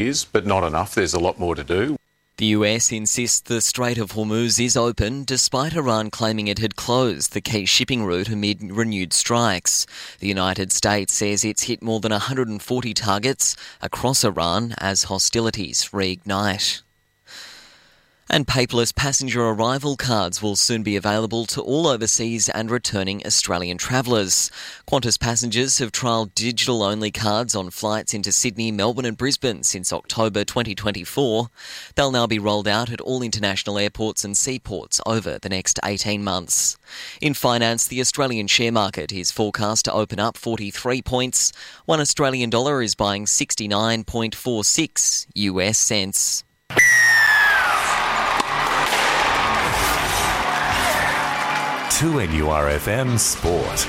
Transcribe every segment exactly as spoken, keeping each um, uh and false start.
is, but not enough. There's a lot more to do. The U S insists the Strait of Hormuz is open, despite Iran claiming it had closed the key shipping route amid renewed strikes. The United States says it's hit more than one hundred forty targets across Iran as hostilities reignite. And paperless passenger arrival cards will soon be available to all overseas and returning Australian travellers. Qantas passengers have trialled digital-only cards on flights into Sydney, Melbourne and Brisbane since October twenty twenty-four. They'll now be rolled out at all international airports and seaports over the next eighteen months. In finance, the Australian share market is forecast to open up forty-three points. One Australian dollar is buying sixty-nine point four six U S cents. two N U R F M Sport.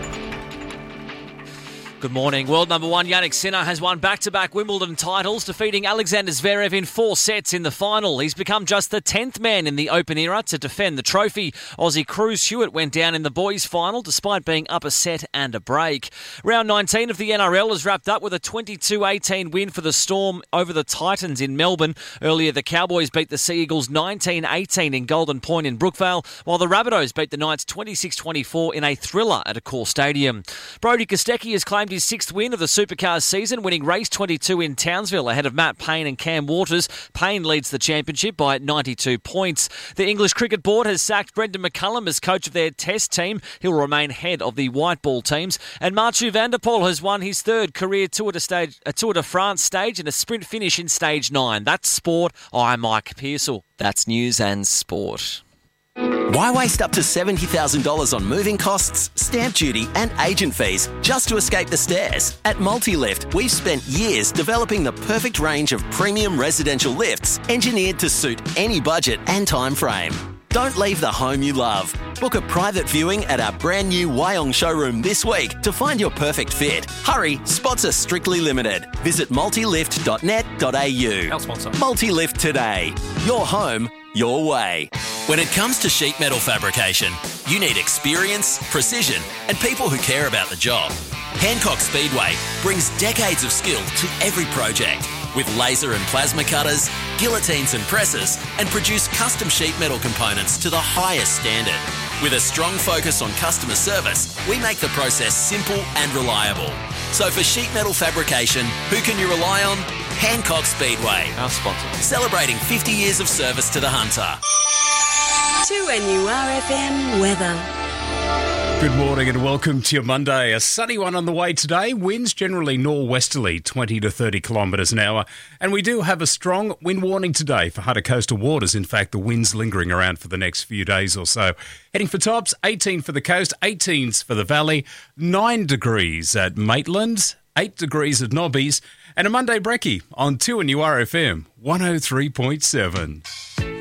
Good morning. World number one Jannik Sinner has won back-to-back Wimbledon titles, defeating Alexander Zverev in four sets in the final. He's become just the tenth man in the Open era to defend the trophy. Aussie Cruz Hewitt went down in the boys' final despite being up a set and a break. Round nineteen of the N R L is wrapped up with a twenty-two eighteen win for the Storm over the Titans in Melbourne. Earlier, the Cowboys beat the Sea Eagles nineteen eighteen in Golden Point in Brookvale, while the Rabbitohs beat the Knights twenty-six twenty-four in a thriller at Accor Stadium. Brodie Kostecki has claimed his sixth win of the Supercars season, winning race twenty-two in Townsville ahead of Matt Payne and Cam Waters. Payne leads the championship by ninety-two points. The English Cricket Board has sacked Brendan McCullum as coach of their Test team. He'll remain head of the white ball teams. And Mathieu van der Poel has won his third career Tour de, stage, a Tour de France stage and a sprint finish in stage nine. That's sport. I'm Mike Pearsall. That's news and sport. Why waste up to seventy thousand dollars on moving costs, stamp duty and agent fees just to escape the stairs? At Multilift, we've spent years developing the perfect range of premium residential lifts engineered to suit any budget and time frame. Don't leave the home you love. Book a private viewing at our brand new Wyong showroom this week to find your perfect fit. Hurry, spots are strictly limited. Visit multilift dot net dot a u. Our sponsor. Multilift today. Your home, your way. When it comes to sheet metal fabrication, you need experience, precision, and people who care about the job. Hancock Speedway brings decades of skill to every project with laser and plasma cutters, guillotines and presses, and produce custom sheet metal components to the highest standard. With a strong focus on customer service, we make the process simple and reliable. So for sheet metal fabrication, who can you rely on? Hancock Speedway. Our sponsor. Celebrating fifty years of service to the Hunter. two N U R F M weather. Good morning and welcome to your Monday. A sunny one on the way today. Winds generally norwesterly, twenty to thirty kilometres an hour. And we do have a strong wind warning today for Hunter coastal waters. In fact, the wind's lingering around for the next few days or so. Heading for tops, eighteen for the coast, eighteens for the valley, nine degrees at Maitland, eight degrees at Nobbies, and a Monday brekkie on two N U R F M one oh three point seven.